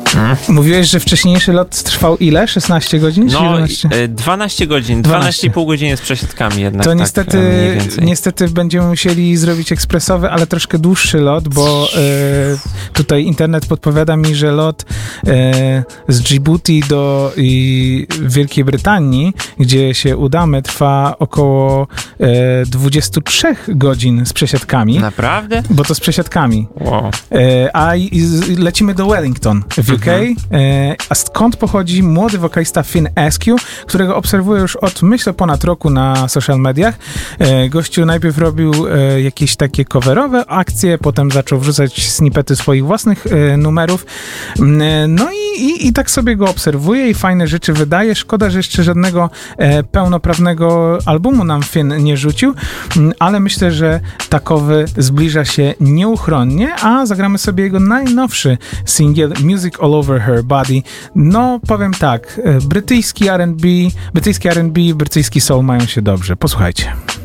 Mówiłeś, że wcześniejszy lot trwał ile? 16 godzin? No, 12 godzin. 12,5 godziny z przesiadkami jednak. To tak, niestety będziemy musieli zrobić ekspresowy, ale troszkę dłuższy lot, bo tutaj internet podpowiada mi, że lot z Djibouti do Wielkiej Brytanii, gdzie się udamy, trwa około 23 godzin z przesiadkami. Naprawdę? Bo to z przesiadkami. Wow. A lecimy do Wellington w UK. A skąd pochodzi młody wokalista Finn Askew, którego obserwuję już od, myślę, ponad roku na social mediach. Gościu najpierw robił jakieś takie coverowe akcje, potem zaczął wrzucać snippety swoich własnych numerów. No i tak sobie go obserwuję i fajne rzeczy wydaje. Szkoda, że jeszcze żadnego pełnoprawnego albumu nam Finn nie rzucił, ale myślę, że takowy zbliża się nieuchronnie, a zagramy sobie jego najnowszy singiel Music All Over Her Body. No, powiem tak, brytyjski R&B, brytyjski soul mają się dobrze. Posłuchajcie.